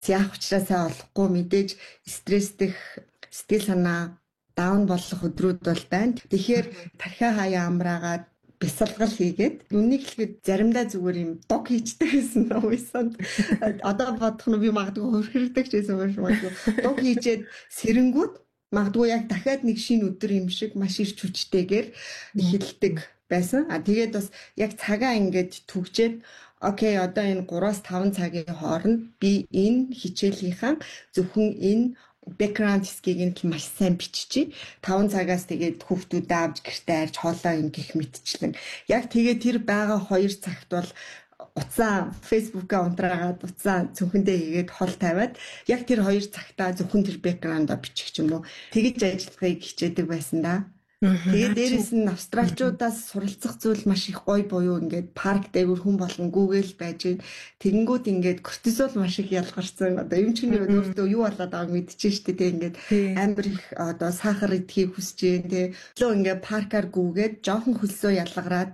яах учраас олохгүй мэдээж стресстэх сэтгэл санаа даун болох өдрүүд бол байна. Тэгэхээр тархиа хаяа амраагаад бясалгал хийгээд үнийг хэлэхэд заримдаа зүгээр юм дог хийчдэг гэсэн нөөсөн. Одоо бодох нь би магадгүй хөрхөрдөг ч гэсэн магадгүй дог хийчээд сэрэнгүүд магадгүй яг дахиад нэг шинэ өдөр юм шиг маш ирч хүчтэйгээр эхэлдэг байсан. Тэгээд бас яг цагаа ингээд түгжээд окей, одоо энэ 3-5 цагийн хооронд би энэ хичээлийнхаа зөвхөн энэ background скийг нь маш сайн биччихье. 5 цагаас тэгээд хүүхдүүд авч гэртээ арьж хоолоо юм гэх мэтчлэн. Яг тэгээд тэр байгаа 2 цагт бол уцаа фэйсбүүкээ унтраагаад уцаа зөвхөндөө хийгээд хол тавиад яг тэр 2 цагтаа зөвхөн тэр background-а бичих ч юм уу. Тэгэж ажиллахыг хичээдэг байсан да. Тэгээд дээрэс нь австралчуудаас суралцах зүйл маш их гоё буюу ингээд парк дээгүүр хүн болон Google байж гин тэгэнгүүт ингээд кортизол маш их ялгарсан. Одоо эмчний өөртөө юу болоод байгааг мэдчихэж штэ тэг ингээд амар их одоо сахар идэхийг хүсэж гин тэг. Лөө ингээд паркаар гүүгээд жоохон хөлсөө ялгараад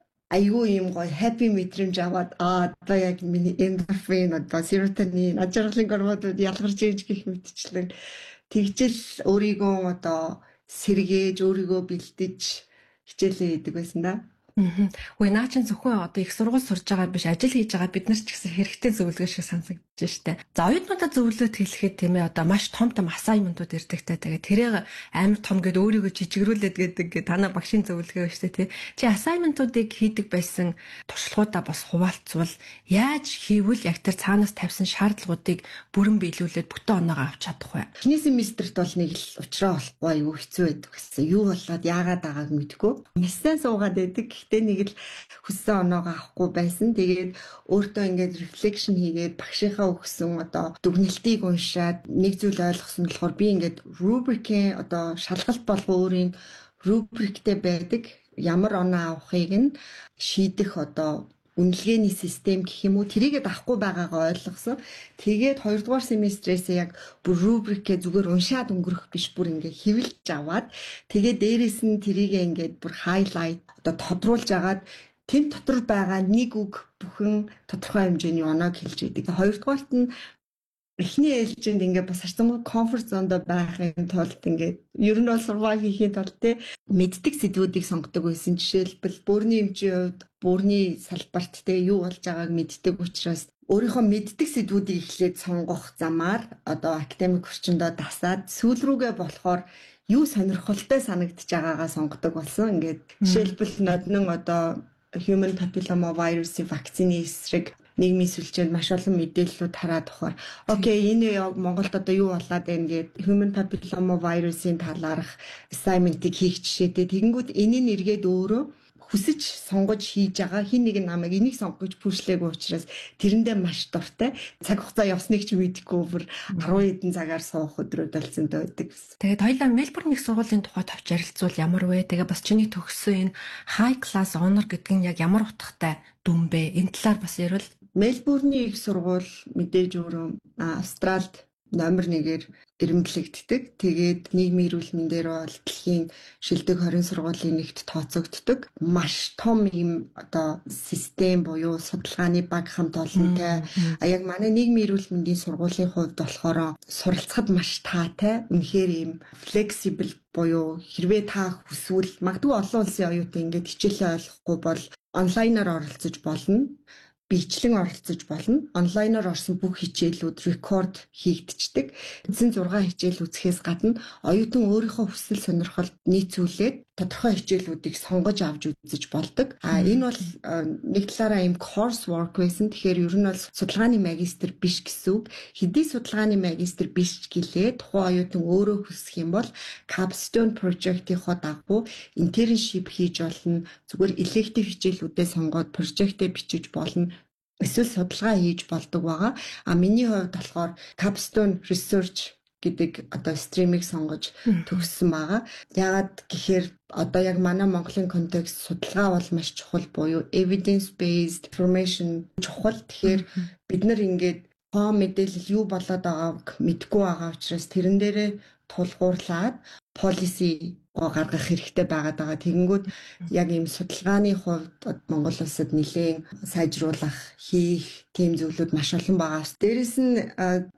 айгүй юм гоё happy мэдрэмж аваад одоо яг миний endorphin одоо serotonin ажиглалын гормонууд ялгарч ийж гэх мэтчлэн тэгжэл өөрийгөө одоо сэргээж өөрийгөө бэлдэж хичээлээ хийдэг байсан да. Үгүй наа чин зөвхөн одоо их сургууль сурж байгаа биш ажил хийж байгаа бид нар ч гэсэн хэрэгтэй зөвлөгөө шиг санагдаж штэ. За оюутнуудаа зөвлөлт хэлэхэд тийм ээ одоо маш том assignment-ууд ирдэгтэй. Тэгээд тэрийг амар том гэд өөрийгөө жижигрүүлээд гэдэг танаа багшийн зөвлөгөө штэ тий. Чи assignment-уудыг хийдэг байсан туршлагуудаа бас хуваалцвал яаж хийвэл яг тэр цаанаас тавьсан шаардлагуудыг бүрэн биелүүлээд бүтэн оноогоо авч чадах вэ? Эхний семестрт бол нэг л уучраа болохгүй аюу хэцүү байдаг гэсэн. Юу болоод яагаад байгааг мэдэхгүй. Нэстэн суугаад байдаг. Гэхдээ нэг л хүссэн оноогоо авахгүй байсан. Тэгээд өөртөө ингээд reflection хийгээд багшийнхаа өгсөн одоо дүгнэлтийг уншаад нэг зүйл ойлгосон болохоор би ингээд rubric-ийн одоо шалгалт болго өөрийн rubric-тэй байдаг. Ямар оноо авахыг нь шийдэх одоо үнэлгээний систем гэх юм уу тэрийгэд авахгүй байгаагаа ойлгосон. Тэгээд 2 дугаар семестрээс яг бүр рубрикээ зүгээр уншаад өнгөрөх биш бүр ингээ хэвлэж аваад тэгээд дээрэс нь тэрийг ингээд бүр хайлайт одоо тодруулж агаад тэн дотор байгаа нэг үг бүхэн тодорхой хэмжээний оноог хэлж идэг. 2 дугаарт нь эхний ээлжинд ингээд бас харцангуй комфорт зонд байхын тулд ингээд ер нь бол сурваа хийхэд бол тэ мэддэг сэдвүүдийг сонгодог байсан. Жишээлбэл бөөрийн эмчийн хувьд бөөрийн салбарт тэ юу болж байгааг мэддэг учраас өөрийнхөө мэддэг сэдвүүдийг эхлээд сонгох замаар одоо академик орчиндөө дасаад сүүл рүүгээ болохоор юу сонирхолтой санагдаж байгаагаа сонгодог болсон. Ингээд жишээлбэл ноднон одоо human papilloma virus-ийн вакцины эсрэг нийгмийн сүлжээнд маш олон мэдээллүүд хараад тухаар окей энэ яг Монголд одоо юу болоод байна гэд human papilloma virus-ийн талаарх assignment-ыг хийх жишээтэй тэгэнгүүт энийг эргээд өөрөө хүсэж сонгож хийж байгаа хин нэг намайг энийг сонгож пүшлээгүй учраас тэрэндээ маш дуртай цаг хугацаа явсныг ч мэдэхгүй бүр 10 хэдэн цагаар суух өдрүүд болсон байдаг. Тэгээд хоёлаа Мельбурн их сургуулийн тухай товч ярилцвал ямар вэ? Тэгээд бас чиний төгссөн энэ high class honor гэдэг нь яг ямар утгатай дүн бэ? Энэ талаар бас ярил. Мельбурний их сургууль мэдээж өөрөө Австралид номер 1-ээр эрэмблэгддэг. Тэгээд нийгмийн эрүүл мэндээр бол дэлхийн шилдэг 20 сургуулийн нэгт тооцогддог. Маш том юм одоо систем буюу судалгааны баг хамт олонтой. Яг манай нийгмийн эрүүл мэндийн сургуулийн хувьд болохоор суралцахад маш таатай. Үнэхээр юм flexible буюу хэрвээ та хүсвэл магадгүй олон улсын оюутан ингээд хичээлээ ойлгохгүй бол онлайнаар оролцож болно. Бичлэн оролцож болно. Онлайнаар орсон бүх хичээлүүд рекорд хийгдчихдэг. Эзэн 6 хичээл үзэхээс гадна оюутан өөрийнхөө хүсэл сонирхолд нийцүүлээд тодорхой хичээлүүдийг сонгож авч үзэж болдог. Энэ бол нэг талаараа юм course work байсан. Тэгэхээр ер нь бол судалгааны магистр биш гэсэн үг. Хэдий судалгааны магистр биш гэлээ тухайн оюутан өөрөө хүсэх юм бол capstone project-ийнхоо дагуу internship хийж болно. Зүгээр elective хичээлүүдээ сонгоод project-ээ бичиж болно. Эсвэл судалгаа хийж болдог байгаа. Миний хувьд болохоор capstone research гэдэг одоо стримийг сонгож төгссөн байгаа. Яагаад гэхээр одоо яг манай Монголын контекст судалгаа бол маш чухал буюу evidence based information чухал. Тэгэхээр бид нар ингээд мэдээлэл юу болоод байгааг мэдгүй байгаа учраас тэрэн дээрээ тулгуурлаад policy гаргах хэрэгтэй байгаа. Тэгэнгүүт яг ийм судалгааны хувьд Монгол улсад нэлээд сайжруулах, хийх тийм зүйлүүд маш олон байгаа. Дээрээс нь